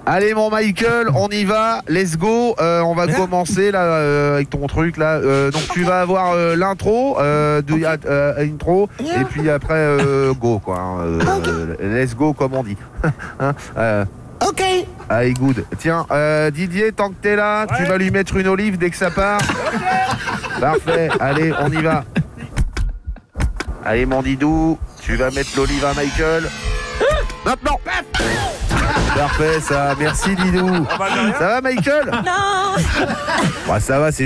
Allez mon Michael, on y va, let's go. On va commencer là avec ton truc là. Donc tu vas avoir l'intro, intro, et puis après go quoi. Let's go comme on dit. Ok. Allez good. Tiens, Didier, tant que t'es là, tu vas lui mettre une olive dès que ça part. Parfait. Allez, on y va. Allez mon Didou, tu vas mettre l'olive à Michael. Maintenant. Parfait, ça. Merci Didou. Ça va Michael? Non. Ça va, c'est